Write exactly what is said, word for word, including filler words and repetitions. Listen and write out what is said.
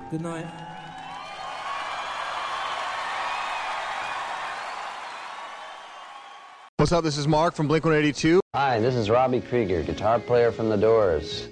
Good night. What's up? This is Mark from Blink one eighty-two. Hi, this is Robbie Krieger, guitar player from The Doors.